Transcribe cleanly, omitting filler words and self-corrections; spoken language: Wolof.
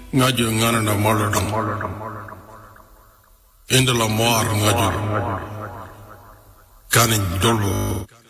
ngaju ngana na molodom indala moar ngaju kanin dolbo